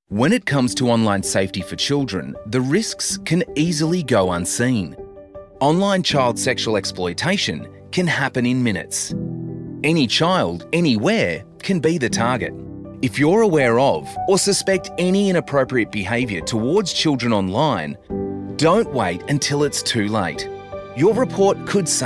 When it comes to online safety for children, the risks can easily go unseen. Online child sexual exploitation can happen in minutes. Any child, anywhere, can be the target. If you're aware of or suspect any inappropriate behaviour towards children online, don't wait until it's too late. Your report could save